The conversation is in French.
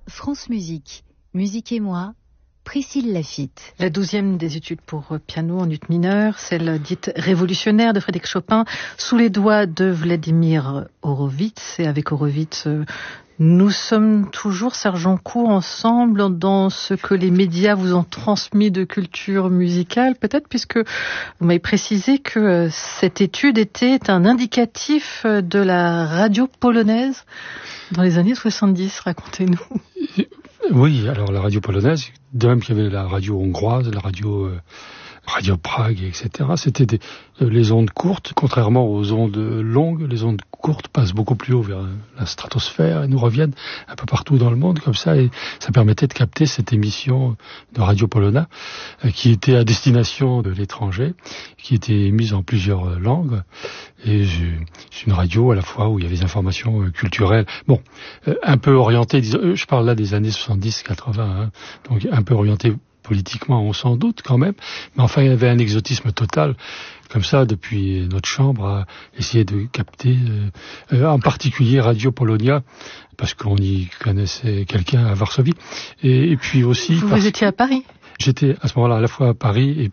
France Musique, Musique et moi, Priscille Laffitte. La 12e des études pour piano en ut mineur, celle dite révolutionnaire de Frédéric Chopin, sous les doigts de Vladimir Horowitz. Et avec Horowitz, nous sommes toujours, Serge Joncour, ensemble dans ce que les médias vous ont transmis de culture musicale, peut-être, puisque vous m'avez précisé que cette étude était un indicatif de la radio polonaise dans les années 70. Racontez-nous. Oui, alors la radio polonaise, de même qu'il y avait la radio hongroise, la radio Prague, etc. C'était les ondes courtes, contrairement aux ondes longues. Les ondes courtes passent beaucoup plus haut vers la stratosphère et nous reviennent un peu partout dans le monde comme ça. Et ça permettait de capter cette émission de Radio Polona qui était à destination de l'étranger, qui était émise en plusieurs langues. Et c'est une radio à la fois où il y avait des informations culturelles. Bon, un peu orientées, je parle là des années 70-80, hein, donc un peu orientées politiquement, on s'en doute quand même, mais enfin il y avait un exotisme total, comme ça, depuis notre chambre, à essayer de capter, en particulier Radio Polonia, parce qu'on y connaissait quelqu'un à Varsovie, et puis aussi... Vous étiez à Paris ? J'étais à ce moment-là à la fois à Paris et